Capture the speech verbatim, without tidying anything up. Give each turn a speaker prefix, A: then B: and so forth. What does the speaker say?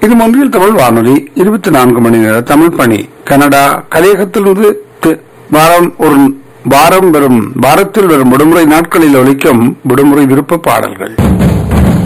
A: இது மொழியில் தமிழ் வானொலி இருபத்தி நான்கு மணி நேர தமிழ் பணி. கனடா கலையகத்திலிருந்து தி- வாரம் ஒரு வாரம் வரும் வாரத்தில் வரும் விடுமுறை நாட்களில் ஒலிக்கும் விடுமுறை விருப்ப பாடல்கள்.